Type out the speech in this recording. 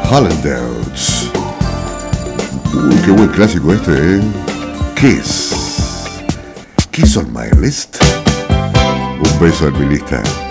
Hollanders. Uy, qué buen clásico este, ¿eh? Kiss. Kiss on my list. Un beso en mi lista.